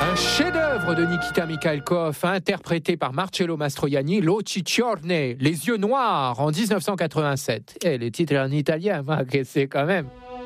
Un chef-d'œuvre de Nikita Mikhalkov, interprété par Marcello Mastroianni, L'Occhi Ciorne, Les Yeux Noirs, en 1987. Et le titre est en italien, que c'est quand même.